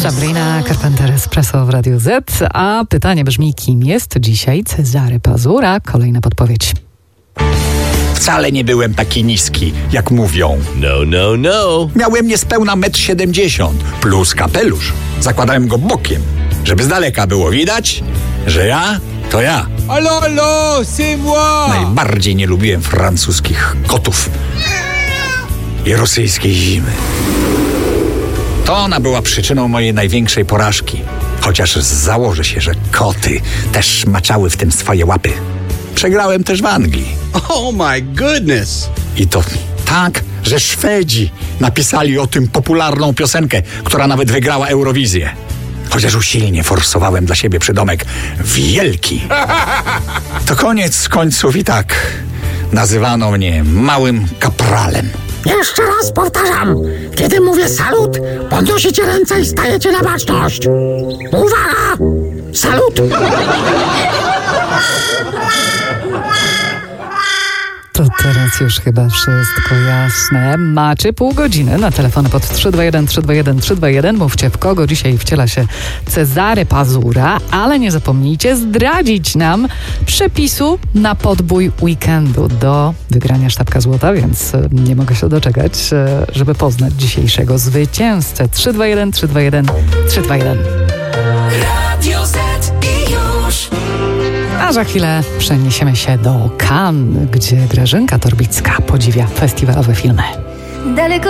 Sabrina Carpenter, Espresso w Radiu Z. A pytanie brzmi, kim jest dzisiaj Cezary Pazura? Kolejna podpowiedź. Wcale nie byłem taki niski, jak mówią. No. Miałem niespełna 1,70 m plus kapelusz. Zakładałem go bokiem, żeby z daleka było widać, że ja to ja. Allo, c'est moi! Najbardziej nie lubiłem francuskich kotów i rosyjskiej zimy. To ona była przyczyną mojej największej porażki. Chociaż założę się, że koty też maczały w tym swoje łapy. Przegrałem też w Anglii. Oh my goodness! I to tak, że Szwedzi napisali o tym popularną piosenkę, która nawet wygrała Eurowizję. Chociaż usilnie forsowałem dla siebie przydomek wielki. To koniec końców i tak nazywano mnie małym kapralem. Jeszcze raz powtarzam, kiedy mówię salut, podnosicie ręce i stajecie na baczność. Uwaga! Salut! To teraz już chyba wszystko jasne. Macie pół godziny na telefony pod 321 321 321. Mówcie, w kogo dzisiaj wciela się Cezary Pazura, ale nie zapomnijcie zdradzić nam przepisu na podbój weekendu do wygrania sztabka złota, więc nie mogę się doczekać, żeby poznać dzisiejszego zwycięzcę. 321 321 321. Radio Z i już. A za chwilę przeniesiemy się do Cannes, gdzie Grażynka Torbicka podziwia festiwalowe filmy. Daleko